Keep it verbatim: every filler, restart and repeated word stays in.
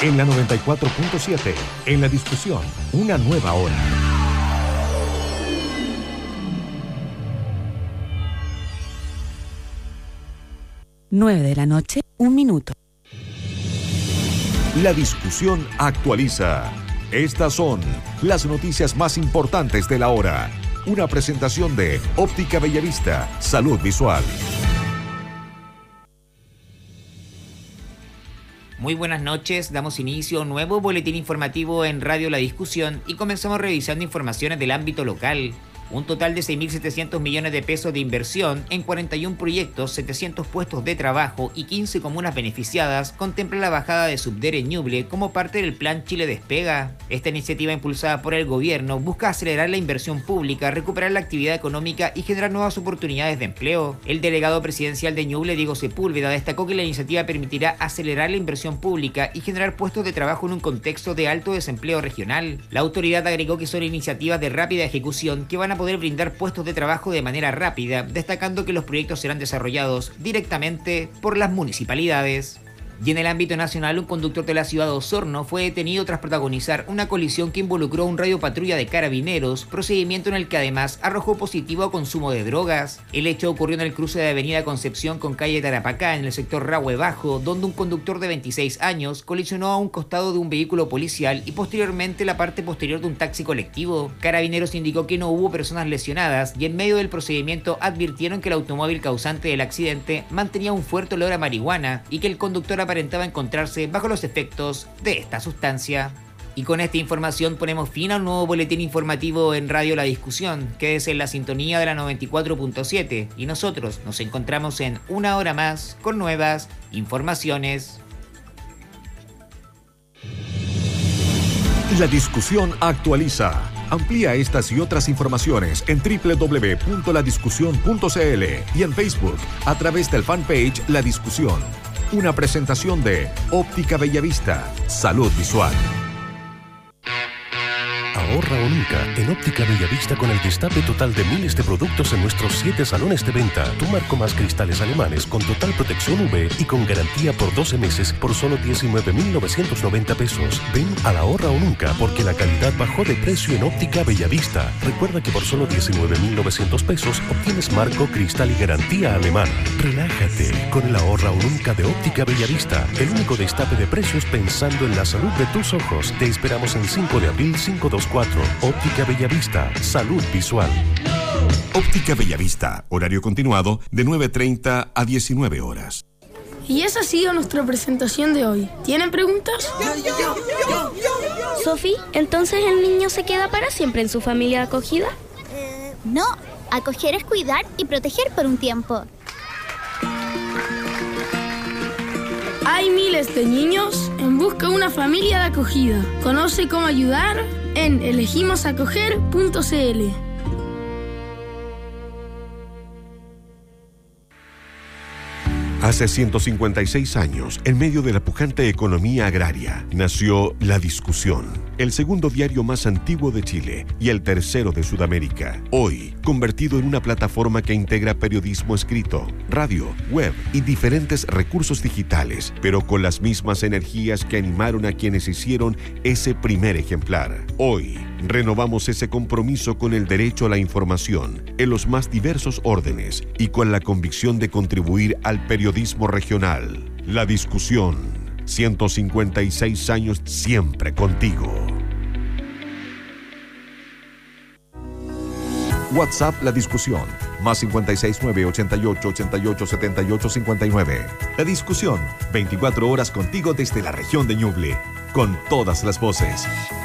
En la noventa y cuatro punto siete, en la discusión, una nueva hora. nueve de la noche, un minuto. La discusión actualiza. Estas son las noticias más importantes de la hora. Una presentación de Óptica Bellavista, Salud Visual. Muy buenas noches, damos inicio a un nuevo boletín informativo en Radio La Discusión y comenzamos revisando informaciones del ámbito local. Un total de seis mil setecientos millones de pesos de inversión en cuarenta y un proyectos, setecientos puestos de trabajo y quince comunas beneficiadas contempla la bajada de Subdere Ñuble como parte del Plan Chile Despega. Esta iniciativa impulsada por el gobierno busca acelerar la inversión pública, recuperar la actividad económica y generar nuevas oportunidades de empleo. El delegado presidencial de Ñuble, Diego Sepúlveda, destacó que la iniciativa permitirá acelerar la inversión pública y generar puestos de trabajo en un contexto de alto desempleo regional. La autoridad agregó que son iniciativas de rápida ejecución que van a poder brindar puestos de trabajo de manera rápida, destacando que los proyectos serán desarrollados directamente por las municipalidades. Y en el ámbito nacional, un conductor de la ciudad de Osorno fue detenido tras protagonizar una colisión que involucró a un radio patrulla de carabineros, procedimiento en el que además arrojó positivo a consumo de drogas. El hecho ocurrió en el cruce de Avenida Concepción con calle Tarapacá, en el sector Rahue Bajo, donde un conductor de veintiséis años colisionó a un costado de un vehículo policial y posteriormente la parte posterior de un taxi colectivo. Carabineros indicó que no hubo personas lesionadas y en medio del procedimiento advirtieron que el automóvil causante del accidente mantenía un fuerte olor a marihuana y que el conductor aparentaba encontrarse bajo los efectos de esta sustancia. Y con esta información ponemos fin a un nuevo boletín informativo en Radio La Discusión. Quédese en la sintonía de la noventa y cuatro punto siete y nosotros nos encontramos en una hora más con nuevas informaciones. La discusión actualiza. Amplía estas y otras informaciones en doble u doble u doble u punto la discusión punto c l y en Facebook a través del fanpage La Discusión. Una presentación de Óptica Bellavista, Salud Visual. Ahorra o nunca en Óptica Bellavista con el destape total de miles de productos en nuestros siete salones de venta. Tu marco más cristales alemanes con total protección U V y con garantía por doce meses por solo diecinueve mil novecientos noventa pesos. Ven a la ahorra o nunca porque la calidad bajó de precio en Óptica Bellavista. Recuerda que por solo diecinueve mil novecientos pesos obtienes marco, cristal y garantía alemana. Relájate con el ahorra o nunca de Óptica Bellavista. El único destape de precios pensando en la salud de tus ojos. Te esperamos en cinco de abril cinco dos cuatro. Óptica Bellavista, Salud Visual. Óptica Bellavista, horario continuado de nueve treinta a diecinueve horas. Y esa ha sido nuestra presentación de hoy. ¿Tienen preguntas? Sofi, ¿entonces el niño se queda para siempre en su familia de acogida? Eh, no, acoger es cuidar y proteger por un tiempo. Hay miles de niños en busca de una familia de acogida. Conoce cómo ayudar en elegimos acoger punto c l. Hace ciento cincuenta y seis años, en medio de la pujante economía agraria, nació La Discusión, el segundo diario más antiguo de Chile y el tercero de Sudamérica. Hoy, convertido en una plataforma que integra periodismo escrito, radio, web y diferentes recursos digitales, pero con las mismas energías que animaron a quienes hicieron ese primer ejemplar. Hoy, renovamos ese compromiso con el derecho a la información en los más diversos órdenes y con la convicción de contribuir al periodismo regional. La Discusión, ciento cincuenta y seis años siempre contigo. WhatsApp La Discusión, más cincuenta y seis nueve ochenta y ocho ochenta y ocho setenta y ocho cincuenta y nueve. La Discusión, veinticuatro horas contigo desde la región de Ñuble, con todas las voces.